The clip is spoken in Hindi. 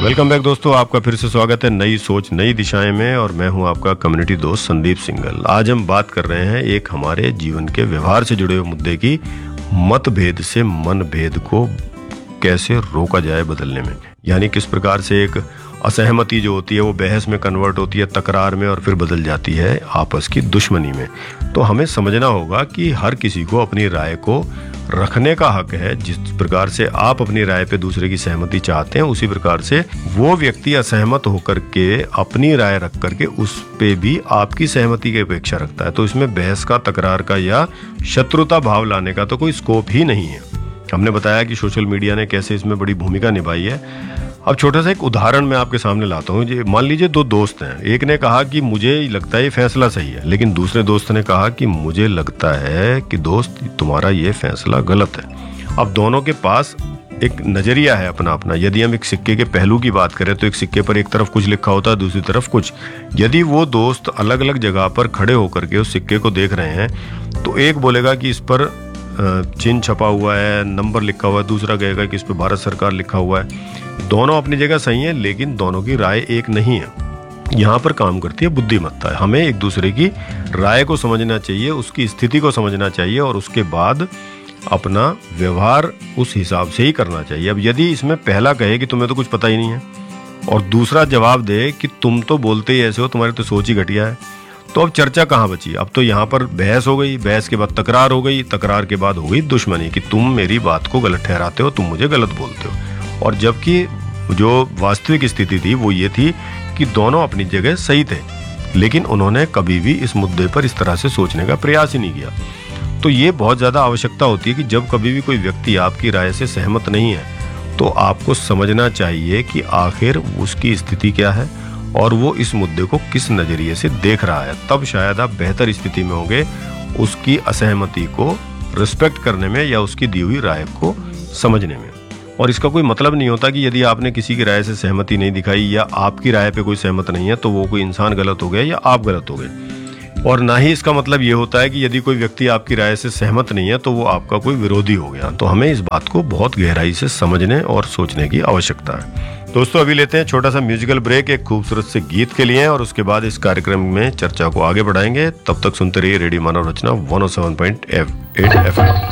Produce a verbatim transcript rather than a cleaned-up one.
वेलकम बैक दोस्तों, आपका फिर से स्वागत है नई सोच नई दिशाएं में। और मैं हूं आपका कम्युनिटी दोस्त संदीप सिंगल। आज हम बात कर रहे हैं एक हमारे जीवन के व्यवहार से जुड़े हुए मुद्दे की, मतभेद से मनभेद को कैसे रोका जाए बदलने में। यानी किस प्रकार से एक असहमति जो होती है वो बहस में कन्वर्ट होती है, तकरार में, और फिर बदल जाती है आपस की दुश्मनी में। तो हमें समझना होगा कि हर किसी को अपनी राय को रखने का हक है। जिस प्रकार से आप अपनी राय पे दूसरे की सहमति चाहते हैं, उसी प्रकार से वो व्यक्ति असहमत होकर के अपनी राय रख करके उस पे भी आपकी सहमति की अपेक्षा रखता है। तो इसमें बहस का, तकरार का या शत्रुता भाव लाने का तो कोई स्कोप ही नहीं है। हमने बताया कि सोशल मीडिया ने कैसे इसमें बड़ी भूमिका निभाई है। अब छोटा सा एक उदाहरण मैं आपके सामने लाता हूँ। मान लीजिए दो दोस्त हैं, एक ने कहा कि मुझे लगता है ये फैसला सही है, लेकिन दूसरे दोस्त ने कहा कि मुझे लगता है कि दोस्त तुम्हारा ये फैसला गलत है। अब दोनों के पास एक नजरिया है अपना अपना। यदि हम एक सिक्के के पहलू की बात करें तो एक सिक्के पर एक तरफ कुछ लिखा होता है, दूसरी तरफ कुछ। यदि वो दोस्त अलग अलग जगह पर खड़े होकर के उस सिक्के को देख रहे हैं तो एक बोलेगा कि इस पर चिन्ह छपा हुआ है, नंबर लिखा हुआ है, दूसरा कहेगा कि इस पर भारत सरकार लिखा हुआ है। दोनों अपनी जगह सही है, लेकिन दोनों की राय एक नहीं है। यहाँ पर काम करती है बुद्धिमत्ता। हमें एक दूसरे की राय को समझना चाहिए, उसकी स्थिति को समझना चाहिए और उसके बाद अपना व्यवहार उस हिसाब से ही करना चाहिए। अब यदि इसमें पहला कहे कि तुम्हें तो कुछ पता ही नहीं है और दूसरा जवाब दे कि तुम तो बोलते ही ऐसे हो, तुम्हारी तो सोच ही घटिया है, तो अब चर्चा कहाँ बची। अब तो यहाँ पर बहस हो गई, बहस के बाद तकरार हो गई, तकरार के बाद हो गई दुश्मनी कि तुम मेरी बात को गलत ठहराते हो, तुम मुझे गलत बोलते हो। और जबकि जो वास्तविक स्थिति थी वो ये थी कि दोनों अपनी जगह सही थे, लेकिन उन्होंने कभी भी इस मुद्दे पर इस तरह से सोचने का प्रयास ही नहीं किया। तो ये बहुत ज़्यादा आवश्यकता होती है कि जब कभी भी कोई व्यक्ति आपकी राय से सहमत नहीं है तो आपको समझना चाहिए कि आखिर उसकी स्थिति क्या है और वो इस मुद्दे को किस नज़रिए से देख रहा है। तब शायद आप बेहतर स्थिति में होंगे उसकी असहमति को रिस्पेक्ट करने में या उसकी दी हुई राय को समझने में। और इसका कोई मतलब नहीं होता कि यदि आपने किसी की राय से सहमति नहीं दिखाई या आपकी राय पे कोई सहमत नहीं है तो वो कोई इंसान गलत हो गया या आप गलत हो गए। और ना ही इसका मतलब ये होता है कि यदि कोई व्यक्ति आपकी राय से सहमत नहीं है तो वो आपका कोई विरोधी हो गया। तो हमें इस बात को बहुत गहराई से समझने और सोचने की आवश्यकता है। दोस्तों, अभी लेते हैं छोटा सा म्यूजिकल ब्रेक एक खूबसूरत से गीत के लिए और उसके बाद इस कार्यक्रम में चर्चा को आगे बढ़ाएंगे। तब तक सुनते रहिए रेडियो मानव रचना one O seven point eight F M.